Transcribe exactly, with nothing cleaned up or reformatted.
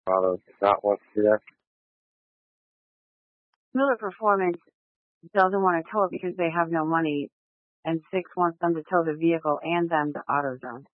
Auto does not want to do that. Miller Performance doesn't want to tow it because they have no money, and Six wants them to tow the vehicle and them to AutoZone.